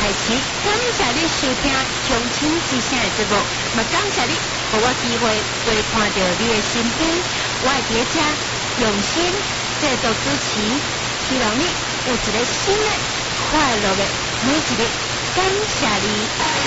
时，感谢你收听《乡亲之声》的节目，嘛感谢你给我机会陪看到你的身边，我会伫遮用心制作主持，希望你有一个新的快乐的每一日，感谢你。